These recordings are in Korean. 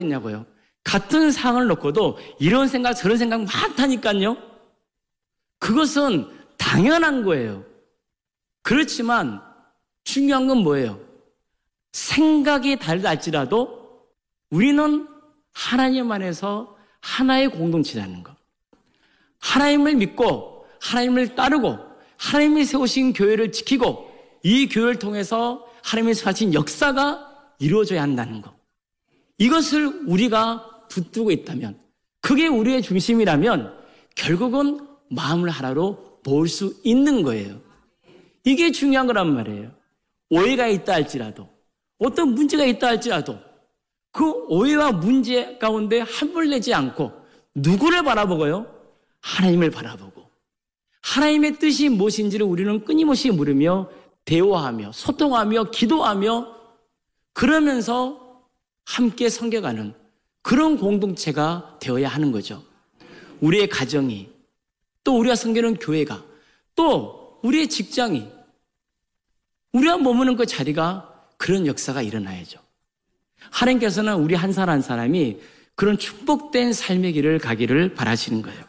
냐고요. 같은 상황을 놓고도 이런 생각 저런 생각 많다니까요. 그것은 당연한 거예요. 그렇지만 중요한 건 뭐예요? 생각이 다르다 할지라도 우리는 하나님 안에서 하나의 공동체라는 것. 하나님을 믿고 하나님을 따르고 하나님이 세우신 교회를 지키고 이 교회를 통해서 하나님이 하신 역사가 이루어져야 한다는 것. 이것을 우리가 붙들고 있다면, 그게 우리의 중심이라면 결국은 마음을 하나로 모을 수 있는 거예요. 이게 중요한 거란 말이에요. 오해가 있다 할지라도, 어떤 문제가 있다 할지라도 그 오해와 문제 가운데 함을 내지 않고 누구를 바라보고요? 하나님을 바라보고 하나님의 뜻이 무엇인지를 우리는 끊임없이 물으며 대화하며 소통하며 기도하며 그러면서 함께 섬겨가는 그런 공동체가 되어야 하는 거죠. 우리의 가정이, 또 우리가 섬기는 교회가, 또 우리의 직장이, 우리가 머무는 그 자리가 그런 역사가 일어나야죠. 하나님께서는 우리 한 사람 한 사람이 그런 축복된 삶의 길을 가기를 바라시는 거예요.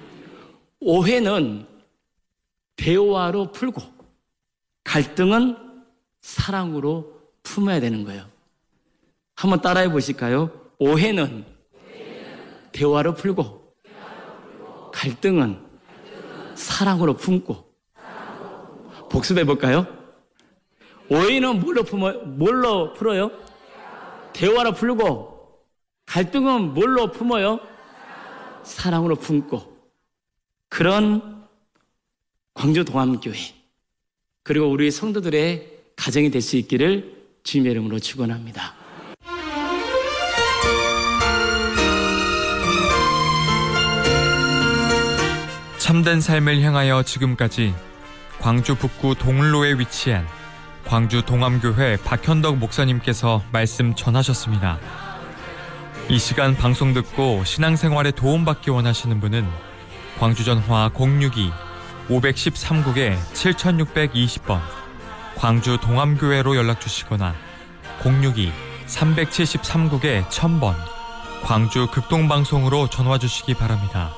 오해는 대화로 풀고 갈등은 사랑으로 품어야 되는 거예요. 한번 따라해 보실까요? 오해는 대화로 풀고 갈등은 사랑으로 품고. 복습해 볼까요? 오해는 뭘로 풀어요? 대화로 풀고 갈등은 뭘로 품어요? 사랑으로 품고. 그런 광주 동암교회 그리고 우리 성도들의 가정이 될 수 있기를 주님의 이름으로 축원합니다. 참된 삶을 향하여 지금까지 광주 북구 동을로에 위치한 광주 동암교회 박현덕 목사님께서 말씀 전하셨습니다. 이 시간 방송 듣고 신앙생활에 도움받기 원하시는 분은 광주전화 062-513국에 7620번 광주 동암교회로 연락주시거나 062-373국에 1000번 광주 극동방송으로 전화주시기 바랍니다.